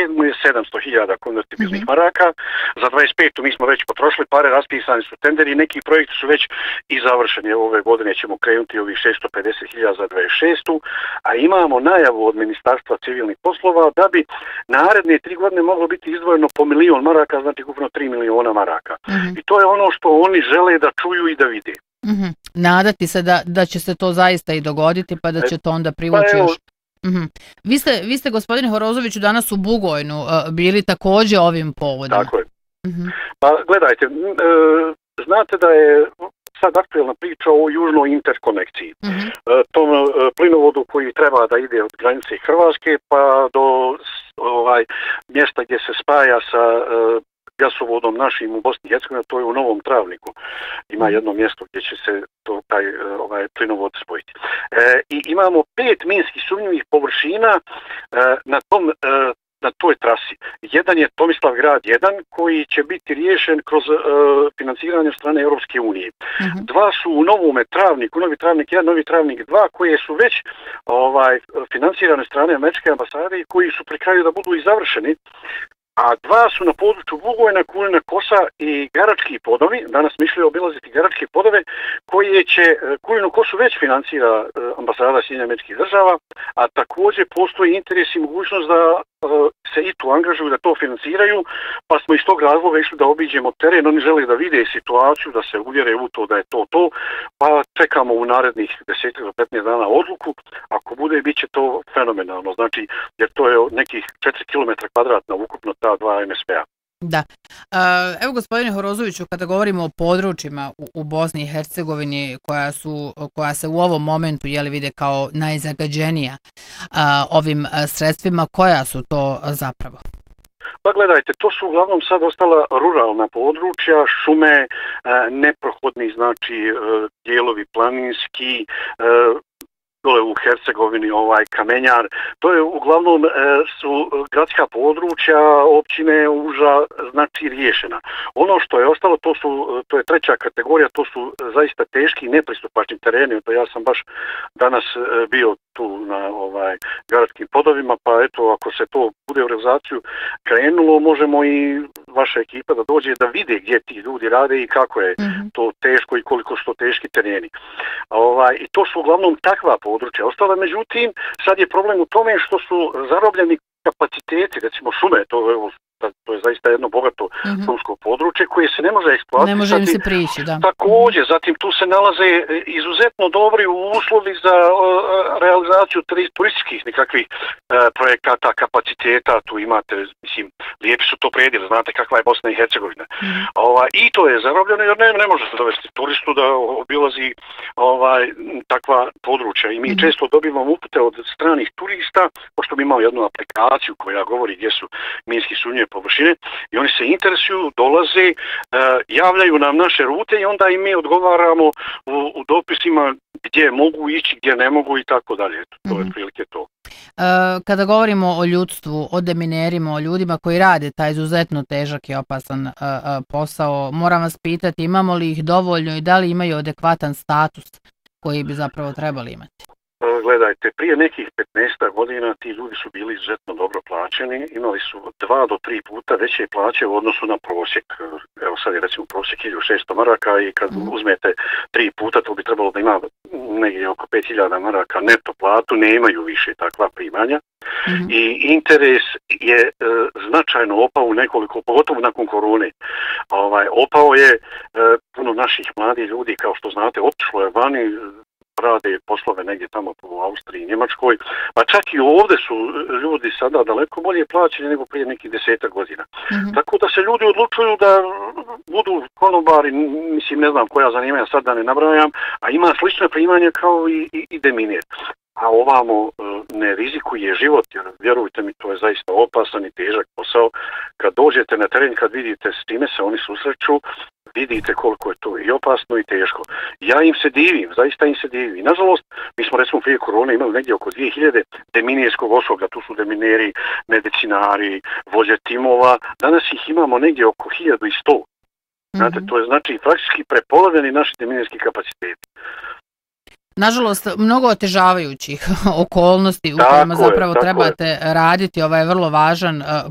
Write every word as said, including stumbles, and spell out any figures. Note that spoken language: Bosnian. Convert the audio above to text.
sedmu je sedamsto hiljada konvertibilnih mm-hmm. maraka, za dvadeset petu mi smo već potrošili pare, raspisani su tenderi, neki projekti su već i završeni. Ove godine ćemo krenuti ovih šesto pedeset hiljada za dvadeset šestu. A imamo najavu od Ministarstva civilnih poslova da bi naredne tri godine moglo biti izdvojeno po milion maraka, znači ukupno tri miliona maraka. Mm-hmm. I to je ono što oni žele da čuju i da vide. Mm-hmm. Nadati se da, da će se to zaista i dogoditi, pa da će to onda privući pa još... Mm-hmm. Vi ste, vi ste gospodine Horozoviću danas u Bugojnu uh, bili također ovim povodom. Tako je. Mm-hmm. Pa gledajte, uh, znate da je sad aktualna priča o južnoj interkonekciji. Mm-hmm. Uh, tom uh, plinovodu koji treba da ide od granice Hrvatske pa do ovaj mjesta gdje se spaja sa uh, gasovodom našim u Bosni i Hercegovini, to je u Novom Travniku. Ima jedno mjesto gdje će se to, taj ovaj, plinovod spojiti. E, I imamo pet minski sumnjivih površina e, na tom e, na toj trasi. Jedan je Tomislav grad jedan koji će biti riješen kroz e, financiranje strane Europske unije. Mm-hmm. Dva su u Novome Travniku, Novi Travnik jedan, Novi Travnik dva, koje su već ovaj financirane strane Američke ambasade i koji su pri kraju da budu i završeni. A dva su na području Bugojna, Kulina Kosa i Garački podovi. Danas mišljaju obilaziti Garačke podove koje će Kulinu Kosu već financira ambasada Sjedinjenih Američkih Država, a također postoji interes i mogućnost da se i tu angažuju da to financiraju, pa smo iz tog razloga išli da obiđemo teren. Oni žele da vide situaciju, da se uvjere u to da je to to, pa čekamo u narednih deset do petnaest dana odluku. Ako bude, bit će to fenomenalno, znači, jer to je nekih četiri kilometra kvadratna ukupno ta dva em es pe-a. Da. Evo gospodine Horozoviću, kada govorimo o područjima u, u Bosni i Hercegovini koja su, koja se u ovom momentu jeli vide kao najzagađenija ovim sredstvima, koja su to zapravo? Pa gledajte, to su uglavnom sad ostala ruralna područja, šume, neprohodni, znači dijelovi planinski, dole u Hercegovini ovaj Kamenjar, to je uglavnom e, su gradska područja, općine uža, znači riješena. Ono što je ostalo, to su to je treća kategorija, to su zaista teški i nepristupačni tereni. To ja sam baš danas e, bio tu na ovaj gradskim podovima, pa eto, ako se to bude u realizaciju krenulo, možemo i vaša ekipa da dođe da vide gdje ti ljudi rade i kako je mm-hmm. to teško i koliko su to teški tereni. Ovaj, i to su uglavnom takva područja ostala, međutim, sad je problem u tome što su zarobljeni kapaciteti, recimo šume, to je, to je zaista jedno bogato mm-hmm. šumsko područje koje se ne može eksploatirati. Ne može im se prići, da. Također, zatim tu se nalaze izuzetno dobri uslovi za uh, realizaciju turističkih nekakvih uh, projekata, kapaciteta, tu imate, mislim, lijepi su to predjeli, znate kakva je Bosna i Hercegovina. Mm-hmm. Ova, i to je zarobljeno jer ne, ne može se dovesti turistu da obilazi ovaj, takva područja i mi mm-hmm. često dobivamo upute od stranih turista, pošto mi imamo jednu aplikaciju koja govori gdje su minski sumnjive površine i oni se interesuju, dolaze, e, javljaju nam naše rute i onda i mi odgovaramo u, u dopisima gdje mogu ići, gdje ne mogu i tako dalje. To je otprilike to. Kada govorimo o ljudstvu, o deminerima, o ljudima koji rade taj izuzetno težak i opasan posao, moram vas pitati imamo li ih dovoljno i da li imaju adekvatan status koji bi zapravo trebali imati? Gledajte, prije nekih petnaest godina ti ljudi su bili izuzetno dobro plaćeni, imali su dva do tri puta veće plaće u odnosu na prosjek. Evo sad je recimo prosjek hiljadu šesto maraka i kad mm. uzmete tri puta, to bi trebalo da ima negdje oko pet hiljada maraka neto platu, ne imaju više takva primanja. Mm. I interes je e, značajno opao u nekoliko, pogotovo nakon korone. Ovaj, opao je e, puno naših mladih ljudi, kao što znate, otišlo je vani, rade poslove negdje tamo u Austriji i Njemačkoj, pa čak i ovdje su ljudi sada daleko bolje plaćeni nego prije nekih desetak godina. Mm-hmm. Tako da se ljudi odlučuju da budu konobari, mislim ne znam koja zanimanja sad da ne nabrajam, a ima slične primanja kao i, i, i deminer. A ovamo ne rizikuje život, jer vjerujte mi, to je zaista opasan i težak posao. Kad dođete na teren, kad vidite s time se oni susreću, vidite koliko je to i opasno i teško. Ja im se divim, zaista im se divim. I nažalost, mi smo recimo prije korone imali negdje oko dvije hiljade deminijskog osoblja, tu su demineri, medicinari, vođe timova. Danas ih imamo negdje oko hiljadu sto. Znate, mm-hmm. to je znači praktički prepolovljeni naši deminijski kapaciteti. Nažalost, mnogo otežavajućih okolnosti u kojima zapravo trebate raditi ovaj vrlo važan uh,